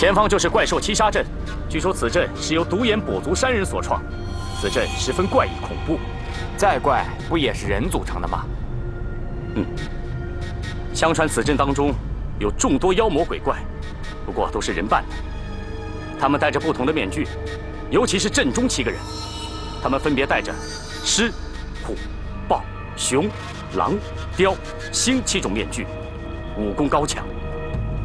前方就是怪兽七杀阵，据说此阵是由独眼跛足山人所创，此阵十分怪异恐怖。 再怪不也是人组成的吗？ 相传此阵当中有众多妖魔鬼怪，不过都是人扮的。他们戴着不同的面具，尤其是阵中7个人，他们分别戴着狮、虎、豹、熊、狼、雕、星7种面具，武功高强。